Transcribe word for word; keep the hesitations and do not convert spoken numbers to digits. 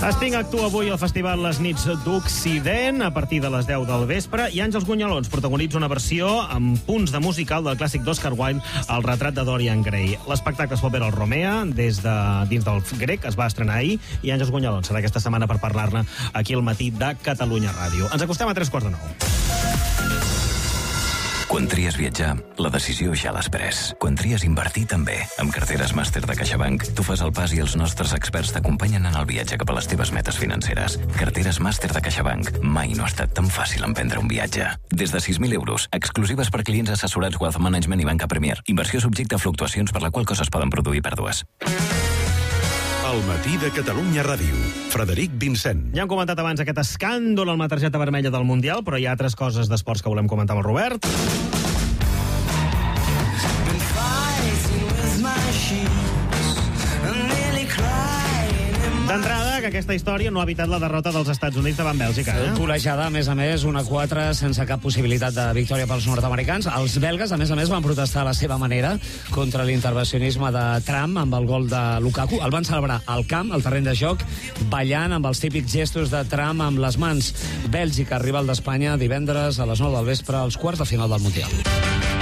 Sting actua avui al festival Les Nits d'Occident a partir de les deu del vespre i Àngels Gunyalons protagonitza una versió amb punts de musical del clàssic d'Oscar Wilde, El retrat de Dorian Gray. L'espectacle es pot veure al Romea des de dins del grec, es va estrenar ahir, i Àngels Gunyalons serà aquesta setmana per parlar-ne aquí al matí de Catalunya Ràdio. Ens acostem a tres quarts de nou. Quan tries viatjar, la decisió ja l'has pres. Quan tries invertir, també. Amb carteres màster de CaixaBank, tu fas el pas i els nostres experts t'acompanyen en el viatge cap a les teves metes financeres. Carteres màster de CaixaBank. Mai no ha estat tan fàcil emprendre un viatge. Des de sis mil euros, exclusives per clients assessorats Wealth Management i Banca Premier. Inversió subjecte a fluctuacions per la qual cosa es poden produir pèrdues. El matí de Catalunya Ràdio. Frederic Vincent. Ja hem comentat abans aquest escàndol amb la targeta vermella del Mundial, però hi ha altres coses d'esports que volem comentar amb el Robert. D'entrada, que aquesta història no ha evitat la derrota dels Estats Units davant Bèlgica. Eh? Golejada, a més a més, una quatre sense cap possibilitat de victòria pels nord-americans. Els belgues, a més a més, van protestar a la seva manera contra l'intervencionisme de Trump amb el gol de Lukaku. El van celebrar al camp, al terreny de joc, ballant amb els típics gestos de Trump amb les mans. Bèlgica, rival d'Espanya, divendres a les nou del vespre, als quarts de final del Mundial.